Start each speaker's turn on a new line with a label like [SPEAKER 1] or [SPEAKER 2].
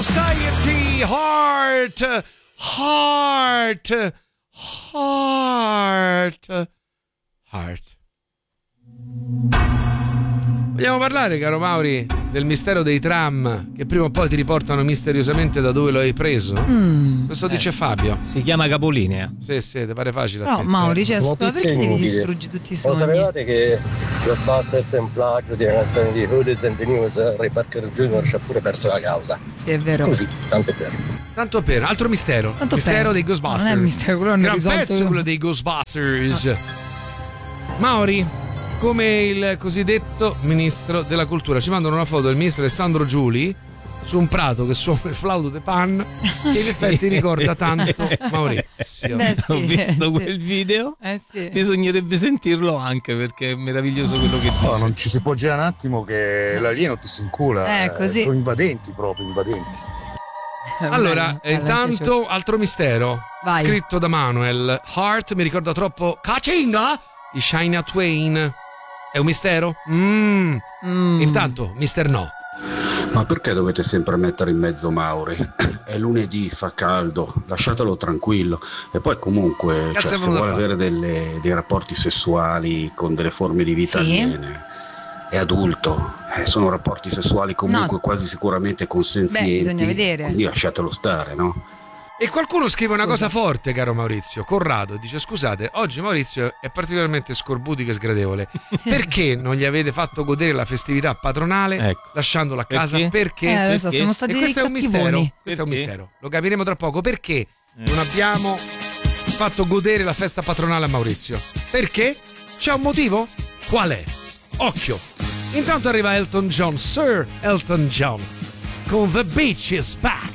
[SPEAKER 1] Society, Heart. Vogliamo parlare, caro Mauri, del mistero dei tram che prima o poi ti riportano misteriosamente da dove lo hai preso? Questo dice Fabio.
[SPEAKER 2] Si chiama capolinea.
[SPEAKER 1] Sì, ti pare facile.
[SPEAKER 3] No, Mauri, cioè, scusa, perché devi distruggere tutti i sogni?
[SPEAKER 4] Lo sapevate che Ghostbusters è un plagio di una canzone di Hoodies and the News? Ray Parker Jr. ci ha pure perso la causa.
[SPEAKER 3] Sì, è vero.
[SPEAKER 4] Così, tanto per.
[SPEAKER 1] Tanto per, altro mistero.
[SPEAKER 3] Tanto
[SPEAKER 1] mistero
[SPEAKER 3] per.
[SPEAKER 1] dei Ghostbusters.
[SPEAKER 3] Non è mistero, quello non è risolto.
[SPEAKER 1] Pezzo quello dei Ghostbusters. Mauri, come il cosiddetto ministro della cultura, ci mandano una foto del ministro Alessandro Giuli su un prato che suona il flauto de pan, che in effetti ricorda tanto Maurizio.
[SPEAKER 3] Beh, sì,
[SPEAKER 2] Ho visto
[SPEAKER 3] sì.
[SPEAKER 2] quel video.
[SPEAKER 3] Sì.
[SPEAKER 2] Bisognerebbe sentirlo anche perché è meraviglioso quello che dice.
[SPEAKER 5] No, non ci si può girare un attimo che l'alieno ti si incula.
[SPEAKER 3] Così.
[SPEAKER 5] Sono invadenti proprio, invadenti.
[SPEAKER 1] Allora,
[SPEAKER 3] Bello,
[SPEAKER 1] intanto altro mistero.
[SPEAKER 3] Vai.
[SPEAKER 1] Scritto da Manuel. Heart mi ricorda troppo Kacinga di Shania Twain. È un mistero? Intanto, Mister No.
[SPEAKER 6] Ma perché dovete sempre mettere in mezzo Mauri? È lunedì, fa caldo, lasciatelo tranquillo. E poi comunque,
[SPEAKER 1] Cazzo è
[SPEAKER 6] se
[SPEAKER 1] venuto a
[SPEAKER 6] vuole
[SPEAKER 1] fare?
[SPEAKER 6] avere dei rapporti sessuali con delle forme di vita
[SPEAKER 3] Sì.
[SPEAKER 6] aliene, è adulto. Sono rapporti sessuali comunque
[SPEAKER 3] No.
[SPEAKER 6] quasi sicuramente consenzienti.
[SPEAKER 3] Beh, bisogna vedere.
[SPEAKER 6] Quindi lasciatelo stare, no?
[SPEAKER 1] E qualcuno scrive una cosa forte, caro Maurizio. Corrado dice: scusate, oggi Maurizio è particolarmente scorbutico e sgradevole. Perché non gli avete fatto godere la festività patronale
[SPEAKER 2] Ecco.
[SPEAKER 1] lasciandolo a casa?
[SPEAKER 2] Perché?
[SPEAKER 3] Lo so,
[SPEAKER 2] Perché?
[SPEAKER 3] siamo stati
[SPEAKER 1] E
[SPEAKER 3] dei
[SPEAKER 1] questo è un mistero.
[SPEAKER 3] cattivoni.
[SPEAKER 1] Questo è un
[SPEAKER 2] Perché?
[SPEAKER 1] mistero. Lo capiremo tra poco. Perché non abbiamo fatto godere la festa patronale a Maurizio? Perché? C'è un motivo? Qual è? Occhio. Intanto arriva Elton John, Sir Elton John, con The Beach is Back.